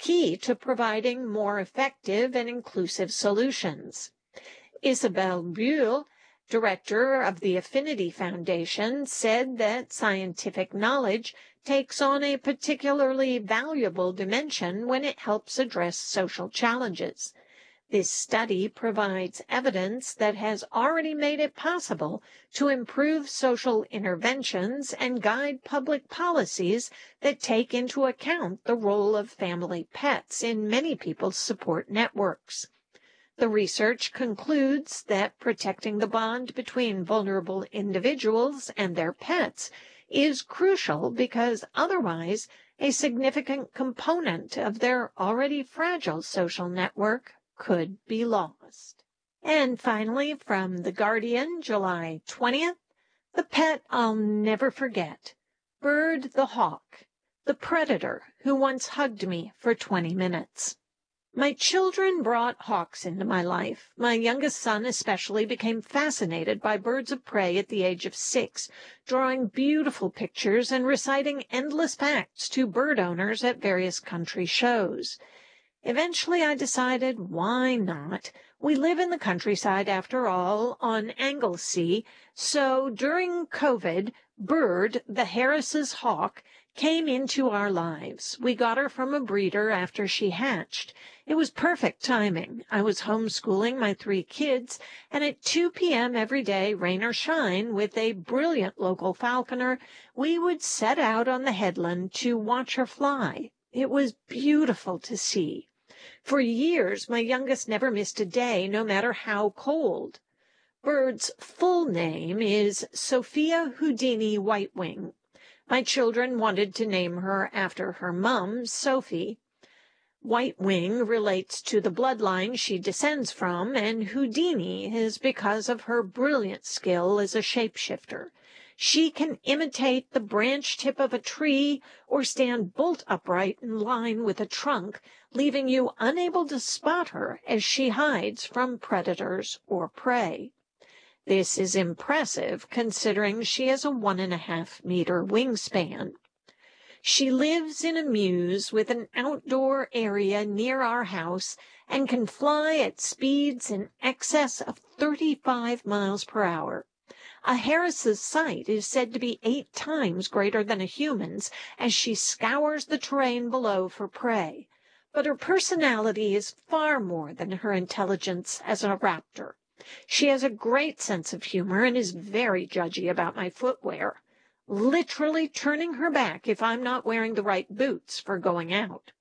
key to providing more effective and inclusive solutions. Isabelle Buell, director of the Affinity Foundation, said that scientific knowledge takes on a particularly valuable dimension when it helps address social challenges. This study provides evidence that has already made it possible to improve social interventions and guide public policies that take into account the role of family pets in many people's support networks. The research concludes that protecting the bond between vulnerable individuals and their pets is crucial because otherwise a significant component of their already fragile social network could be lost. And finally, from The Guardian, July 20th, the pet I'll never forget, Bird the hawk, the predator who once hugged me for 20 minutes. My children brought hawks into my life. My youngest son especially became fascinated by birds of prey at the age of 6, drawing beautiful pictures and reciting endless facts to bird owners at various country shows. Eventually, I decided, why not? We live in the countryside, after all, on Anglesey, so during COVID, Bird, the Harris's hawk, came into our lives. We got her from a breeder after she hatched. It was perfect timing. I was homeschooling my 3 kids, and at 2 p.m. every day, rain or shine, with a brilliant local falconer, we would set out on the headland to watch her fly. It was beautiful to see. For years, my youngest never missed a day, no matter how cold. Bird's full name is Sophia Houdini Whitewing. My children wanted to name her after her mum, Sophie. Whitewing relates to the bloodline she descends from, and Houdini is because of her brilliant skill as a shapeshifter. She can imitate the branch tip of a tree or stand bolt upright in line with a trunk, leaving you unable to spot her as she hides from predators or prey. This is impressive considering she has a 1.5-meter wingspan. She lives in a mews with an outdoor area near our house and can fly at speeds in excess of 35 miles per hour. A Harris's sight is said to be 8 times greater than a human's as she scours the terrain below for prey. But her personality is far more than her intelligence as a raptor. She has a great sense of humor and is very judgy about my footwear, literally turning her back if I'm not wearing the right boots for going out.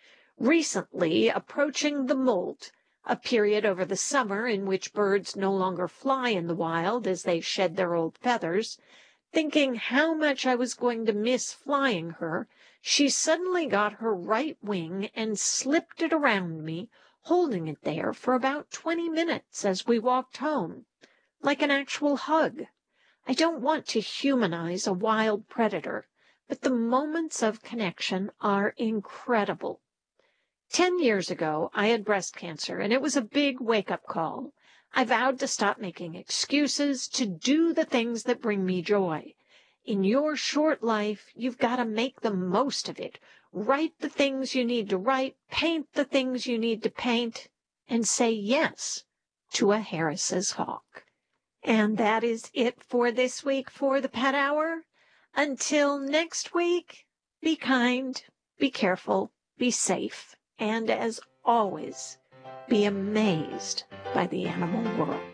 Recently, approaching the molt, a period over the summer in which birds no longer fly in the wild as they shed their old feathers, thinking how much I was going to miss flying her, she suddenly got her right wing and slipped it around me, holding it there for about 20 minutes as we walked home, like an actual hug. I don't want to humanize a wild predator, but the moments of connection are incredible. 10 years ago, I had breast cancer, and it was a big wake-up call. I vowed to stop making excuses, to do the things that bring me joy. In your short life, you've got to make the most of it. Write the things you need to write, paint the things you need to paint, and say yes to a Harris's hawk. And that is it for this week for the Pet Hour. Until next week, be kind, be careful, be safe. And as always, be amazed by the animal world.